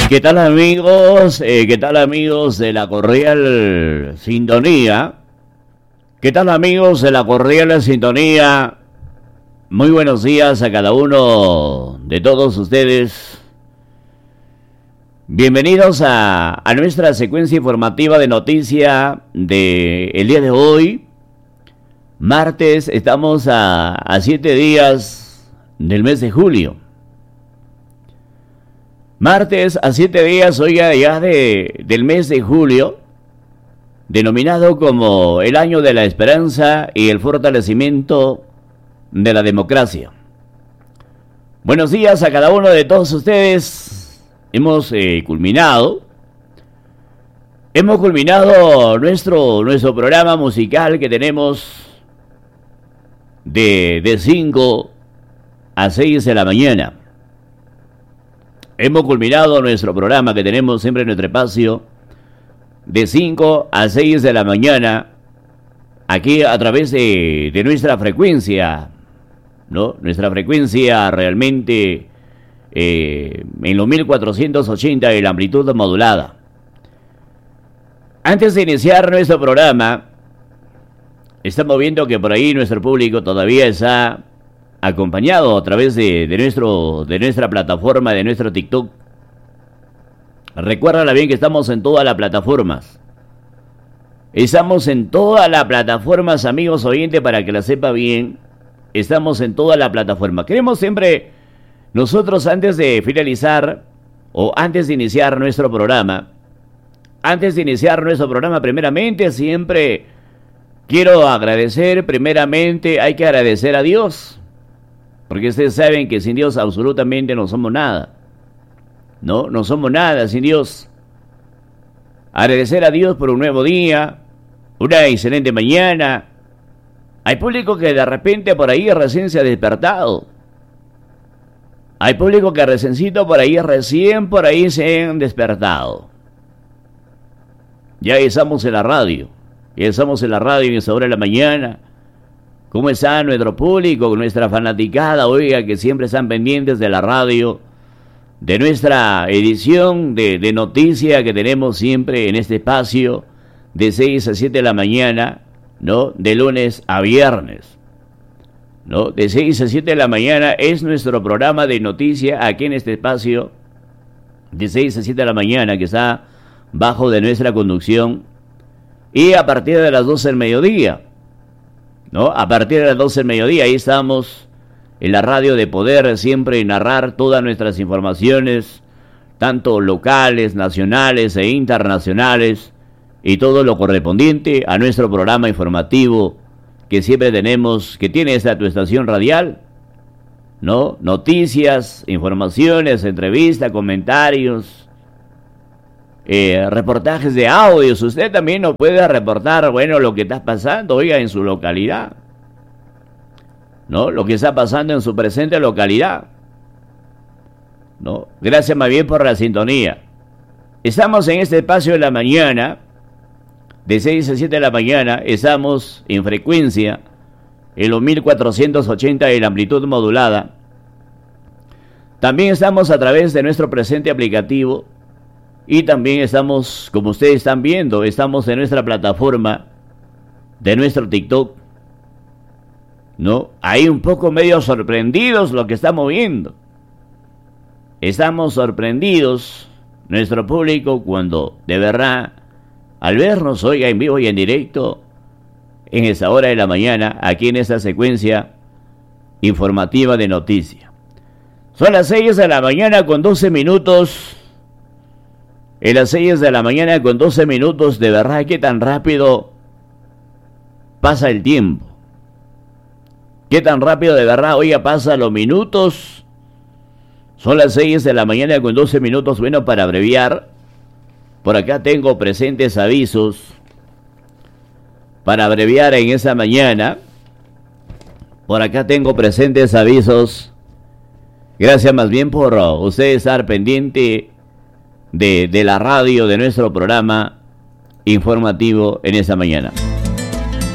¿Qué tal amigos? ¿Qué tal amigos de la cordial sintonía? ¿Qué tal amigos de la cordial sintonía? Muy buenos días a cada uno de todos ustedes. Bienvenidos a nuestra secuencia informativa de noticia del día de hoy. Martes, estamos a 7 días del mes de julio. Martes a 7 días, oiga, ya del mes de julio, denominado como el año de la esperanza y el fortalecimiento de la democracia. Buenos días a cada uno de todos ustedes. Hemos culminado nuestro programa musical que tenemos de 5 a 6 de la mañana. Hemos culminado nuestro programa que tenemos siempre en nuestro espacio de 5 a 6 de la mañana, aquí a través de nuestra frecuencia, ¿no? Nuestra frecuencia realmente en los 1480 y la amplitud modulada. Antes de iniciar nuestro programa, estamos viendo que por ahí nuestro público todavía está acompañado a través de nuestra plataforma, de nuestro TikTok. Recuérdala bien que estamos en todas las plataformas. Estamos en todas las plataformas, amigos oyentes, para que la sepa bien. Estamos en todas las plataformas. Queremos siempre, nosotros antes de finalizar o antes de iniciar nuestro programa, primeramente siempre quiero agradecer, hay que agradecer a Dios. Porque ustedes saben que sin Dios absolutamente no somos nada. No somos nada sin Dios. Agradecer a Dios por un nuevo día, una excelente mañana. Hay público que de repente por ahí recién se ha despertado. Hay público que recién se han despertado. Ya estamos en la radio. En esa hora de la mañana. ¿Cómo está nuestro público, nuestra fanaticada? Oiga, que siempre están pendientes de la radio, de nuestra edición de noticia que tenemos siempre en este espacio de 6 a 7 de la mañana, ¿no? De lunes a viernes, ¿no? De 6 a 7 de la mañana es nuestro programa de noticia aquí en este espacio de 6 a 7 de la mañana que está bajo de nuestra conducción, y a partir de las 12 del mediodía, ¿no? A partir de las 12 del mediodía, ahí estamos en la radio de poder siempre narrar todas nuestras informaciones, tanto locales, nacionales e internacionales, y todo lo correspondiente a nuestro programa informativo que siempre tenemos, que tiene esta tu estación radial, ¿no? Noticias, informaciones, entrevistas, comentarios, reportajes de audios. Usted también nos puede reportar, bueno, lo que está pasando, oiga, en su localidad, ¿no? Lo que está pasando en su presente localidad, ¿no? Gracias más bien por la sintonía. Estamos en este espacio de la mañana, de 6 a 7 de la mañana, estamos en frecuencia, en los 1480 y la amplitud modulada. También estamos a través de nuestro presente aplicativo. Y también estamos, como ustedes están viendo, estamos en nuestra plataforma, de nuestro TikTok, ¿no? Ahí un poco medio sorprendidos lo que estamos viendo. Estamos sorprendidos, nuestro público, cuando de verdad, al vernos, oiga, en vivo y en directo, en esa hora de la mañana, aquí en esta secuencia informativa de noticias. Son las 6 de la mañana con 12 minutos. En las 6 de la mañana con 12 minutos, de verdad que tan rápido pasa el tiempo. Qué tan rápido de verdad, oiga, pasan los minutos. Son las 6 de la mañana con 12 minutos, bueno, para abreviar. Por acá tengo presentes avisos. Para abreviar en esa mañana. Por acá tengo presentes avisos. Gracias más bien por usted estar pendiente de la radio, de nuestro programa informativo en esta mañana.